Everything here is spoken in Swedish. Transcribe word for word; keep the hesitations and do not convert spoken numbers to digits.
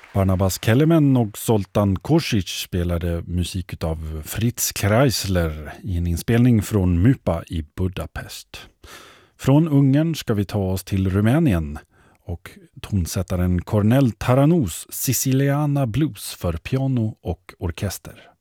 Barnabas Kelemen och Zoltan Kosic spelade musik av Fritz Kreisler i en inspelning från Mupa i Budapest. Från Ungern ska vi ta oss till Rumänien och tonsättaren Cornel Taranous Siciliana Blues för piano och orkester.